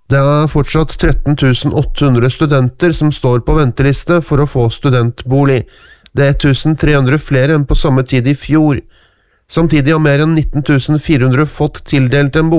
Det er fortsatt 13.800 studenter som står på venteliste for å få studentbolig. Det er 1.300 flere enn på samme tid i fjor. Samtidig har mer enn 19.400 fått tildelt en bolig.